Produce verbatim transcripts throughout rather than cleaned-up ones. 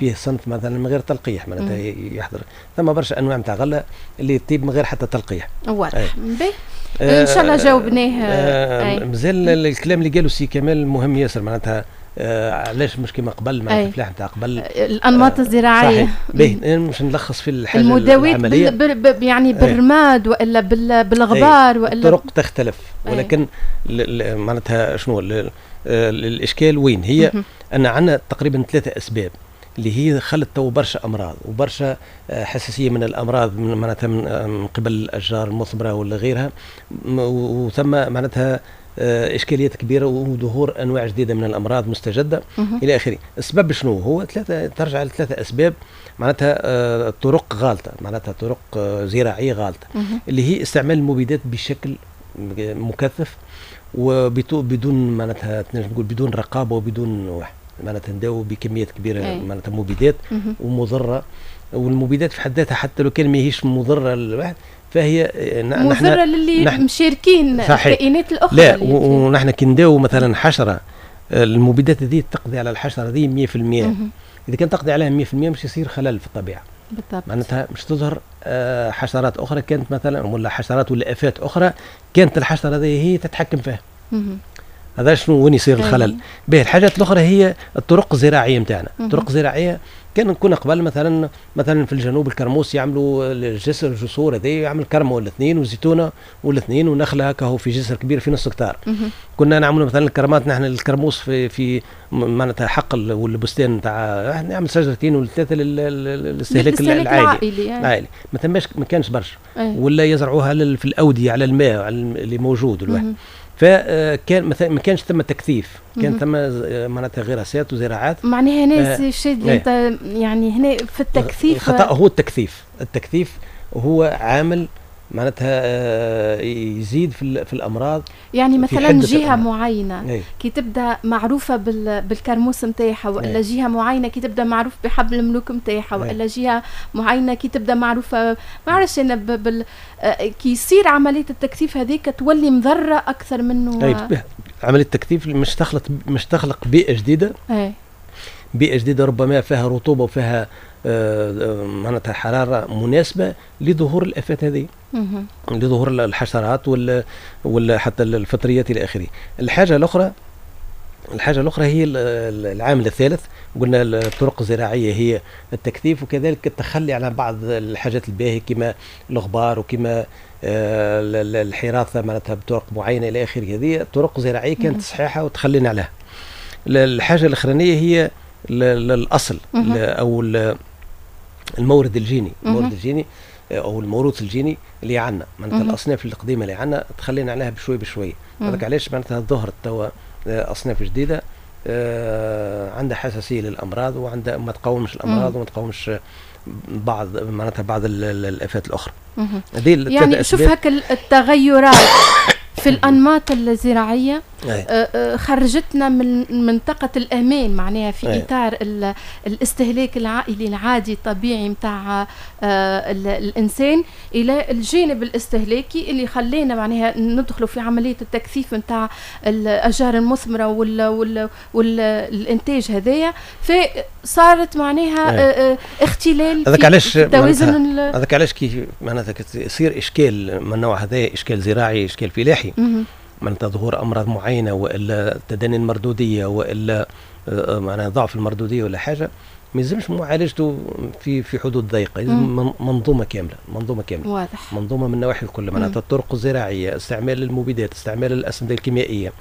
فيه صنف مثلا من غير تلقيح معناتها يحضر. ثم برشا انواع نتاع غله اللي تطيب من غير حتى تلقيح. واضح. ان شاء الله جاوبناه. آه مازال الكلام اللي قالوا سي كمال مهم ياسر معناتها. آه علاش مش كما قبل مع الفلاح نتاع قبل الانماط آه الزراعيه. باهي مش نلخص في الحاجه المداويات بال بال يعني بالرماد والا بالغبار والا الطرق تختلف ولكن معناتها شنو الاشكال وين هي؟ ان عندنا تقريبا ثلاثه اسباب اللي هي خلت تو برشا امراض وبرشا حساسيه من الامراض من معناتها من قبل الاشجار المثمره ولا غيرها، وثم معناتها اشكاليات كبيره وظهور انواع جديده من الامراض مستجده الى اخره. السبب شنو هو؟ ثلاثه ترجع لثلاثه اسباب معناتها طرق غالطه معناتها طرق زراعيه غالطه اللي هي استعمال المبيدات بشكل مكثف وبدون معناتها نقول بدون رقابه وبدون واحد معناتها نداو بكميات كبيره معناتها مبيدات ومضره، والمبيدات في حد ذاتها حتى لو كان ماهيش مضره للواحد فهي مضره للي مشاركين الكائنات الاخرى. لا ونحن كي نداو مثلا حشره المبيدات هذه تقضي على الحشره هذه مية في المية. اذا كان تقضي عليها مية في المية مش يصير خلل في الطبيعه بالضبط. معناتها مش تظهر حشرات اخرى كانت مثلا ولا حشرات ولا افات اخرى كانت الحشره هذه هي تتحكم فيها. هذا شنو وين يصير الخلل؟ به الحاجات الاخرى هي الطرق الزراعيه نتاعنا. الطرق الزراعيه كان كنا قبل مثلا مثلا في الجنوب الكرموس يعملوا الجسر الجسور هذه يعمل كرمه ولا اثنين وزيتونه ولا اثنين ونخله هكا هو في جسر كبير في نص هكتار. كنا نعملوا مثلا الكرمات نحن الكرموس في في معناتها حقل ولا بستان نتاع نعمل شجرتين ولا ثلاثه للاستهلاك العائلي العائلي ما تماش ما كانش برشا ولا يزرعوها في الاوديه على الماء اللي موجود الواحد. فكان مثلا ما كانش ثم تكثيف كان ثم معناتها غراسات وزراعات. معناها هنا الشيء اللي انت يعني هنا في التكثيف الخطا هو التكثيف. التكثيف هو عامل معناتها يزيد في في الامراض. يعني مثلا جهه معينه كي تبدا معروفه بالكرموس نتاعها والا جهه معينه كي تبدا معروف بحبل الملوك نتاعها والا جهه معينه كي تبدا معروفه ما عرفش انا بال كي يصير عمليه التكثيف هذيك تولي مضره اكثر منه. أي. عمليه التكثيف مش تخلق مش تخلق بيئه جديده. أي. بيئه جديده ربما فيها رطوبه وفيها آه معناتها حراره مناسبه لظهور الافات هذه لظهور الحشرات ولا ولا حتى الفطريات الى اخره. الحاجه الاخرى الحاجه الاخرى هي العامل الثالث قلنا الطرق الزراعيه هي التكثيف وكذلك التخلي على بعض الحاجات الباهيه كما الغبار وكما آه الحراثه معناتها بطرق معينه الى اخره. هذه طرق زراعيه كانت صحيحه وتخلينا عليها. الحاجه الاخرانيه هي الاصل او المورد الجيني المورد الجيني او الموروث الجيني اللي عندنا معناتها الاصناف القديمه اللي عندنا تخلينا عليها بشوي بشوي. هذاك علاش معناتها ظهرت توا اصناف جديده آه عندها حساسيه للامراض وعندها ما تقاومش الامراض وما تقاومش بعض معناتها بعض الافات الاخرى. هذه يعني شوف هكا التغيرات في الأنماط الزراعية خرجتنا من منطقة الأمان معناها في أي. إطار الاستهلاك العائلي العادي الطبيعي متاع الإنسان إلى الجانب الاستهلاكي اللي خلينا معناها ندخلوا في عملية التكثيف متاع الأشجار المثمرة والإنتاج هذايا فصارت معناها أي. اختلال في توازن. هذاك علاش كي معناتها يصير إشكال من نوع هذا إشكال زراعي إشكال فلاحي معناتها ظهور امراض معينه والا تدني المردوديه والا معناها ضعف المردوديه ولا حاجه ما يلزمش معالجته في في حدود ضيقه، لازم منظومه كامله منظومه كامله واضح. منظومه من النواحي الكل معناتها الطرق الزراعيه، استعمال المبيدات، استعمال الاسمده الكيميائيه،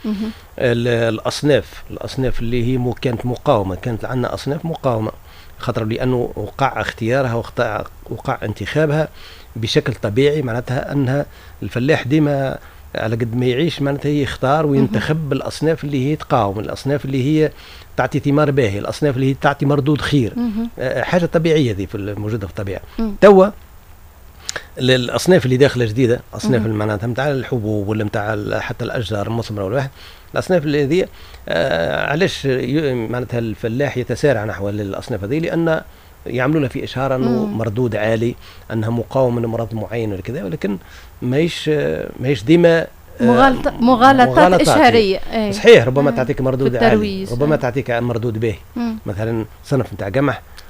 الاصناف الاصناف اللي هي مو كانت مقاومه، كانت عندنا اصناف مقاومه خاطر لانه وقع اختيارها وقع وقع انتخابها بشكل طبيعي، معناتها انها الفلاح ديما على قد ما يعيش معناتها يختار وينتخب الاصناف اللي هي تقاوم، الاصناف اللي هي تعطي ثمار باهي، الاصناف اللي هي تعطي مردود خير. حاجه طبيعيه ذي في الموجوده في الطبيعه. توا الاصناف اللي داخله جديده، اصناف معناتها نتاع الحبوب ولا نتاع حتى الاشجار المثمره والواحد، الاصناف اللي هذه آه علاش معناتها الفلاح يتسارع نحو الاصناف هذه؟ لان يعملوا لها في اشاره انه مردود عالي، انها مقاومه لمرض معين ولا كذا، ولكن ماهيش ماهيش ديما مغالطة مغالطات اشهاريه. صحيح، ربما تعطيك مردود عالي، ربما تعطيك مردود باهي. مثلا صنف نتاع قمح